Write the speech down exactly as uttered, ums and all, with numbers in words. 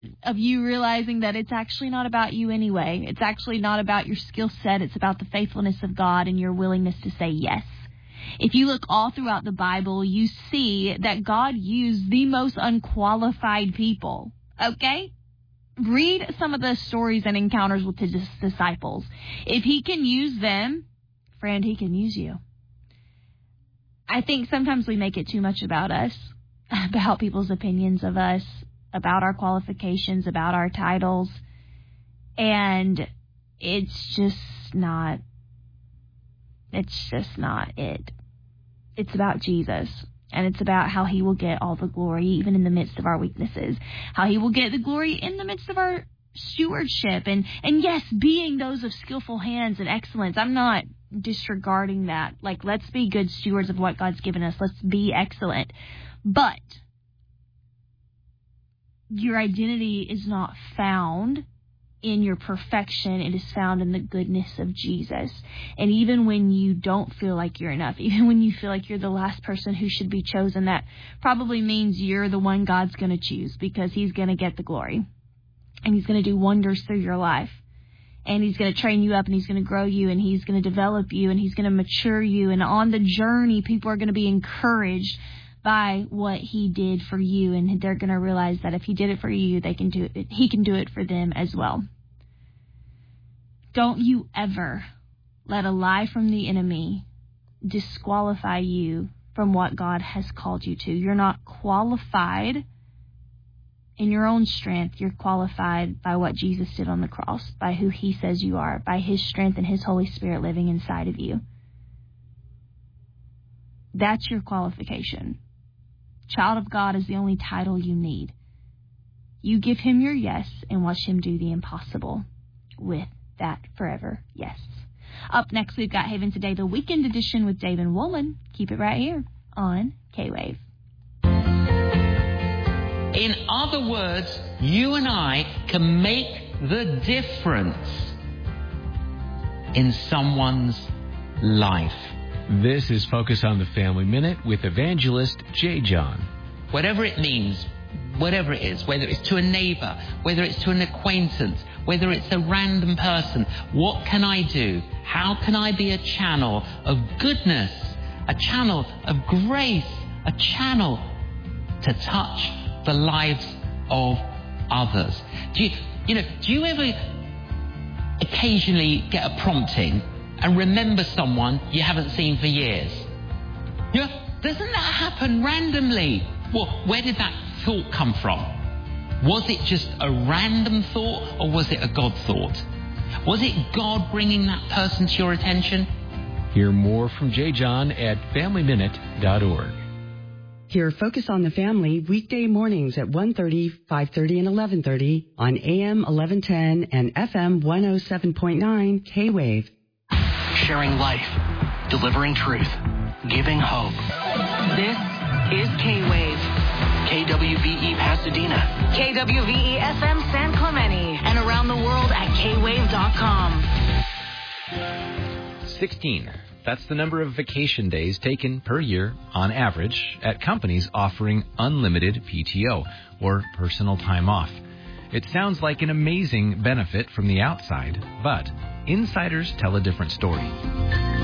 of you realizing that it's actually not about you anyway. It's actually not about your skill set. It's about the faithfulness of God and your willingness to say yes. If you look all throughout the Bible, you see that God used the most unqualified people, okay? Read some of the stories and encounters with his disciples. If he can use them, friend, he can use you. I think sometimes we make it too much about us, about people's opinions of us, about our qualifications, about our titles, and it's just not, it's just not it. It's about Jesus, and it's about how he will get all the glory, even in the midst of our weaknesses, how he will get the glory in the midst of our stewardship, and, and yes, being those of skillful hands and excellence. I'm not disregarding that. Like, let's be good stewards of what God's given us. Let's be excellent. But your identity is not found in your perfection. It is found in the goodness of Jesus. And even when you don't feel like you're enough, even when you feel like you're the last person who should be chosen, that probably means you're the one God's going to choose, because he's going to get the glory. And he's going to do wonders through your life. And he's going to train you up, and he's going to grow you, and he's going to develop you, and he's going to mature you. And on the journey, people are going to be encouraged by what he did for you, and they're going to realize that if he did it for you, they can do it. He can do it for them as well. Don't you ever let a lie from the enemy disqualify you from what God has called you to. You're not qualified in your own strength. You're qualified by what Jesus did on the cross, by who he says you are, by his strength and his Holy Spirit living inside of you. That's your qualification. Child of God is the only title you need. You give him your yes and watch him do the impossible with that forever yes. Up next, we've got Haven Today, the weekend edition with Dave and Woolman. Keep it right here on K-Wave. In other words, you and I can make the difference in someone's life. This is Focus on the Family Minute with evangelist J. John. Whatever it means, whatever it is, whether it's to a neighbor, whether it's to an acquaintance, whether it's a random person, what can I do? How can I be a channel of goodness, a channel of grace, a channel to touch the lives of others? Do you, you know, do you ever occasionally get a prompting and remember someone you haven't seen for years? Yeah, doesn't that happen randomly? Well, where did that thought come from? Was it just a random thought, or was it a God thought? Was it God bringing that person to your attention? Hear more from J. John at family minute dot org. Hear Focus on the Family weekday mornings at one thirty, five thirty, and eleven thirty on A M eleven ten and F M one oh seven point nine K-Wave. Sharing life, delivering truth, giving hope. This is K-Wave. K W V E Pasadena. K W V E F M San Clemente. And around the world at K wave dot com. sixteen. That's the number of vacation days taken per year on average at companies offering unlimited P T O, or personal time off. It sounds like an amazing benefit from the outside, but insiders tell a different story.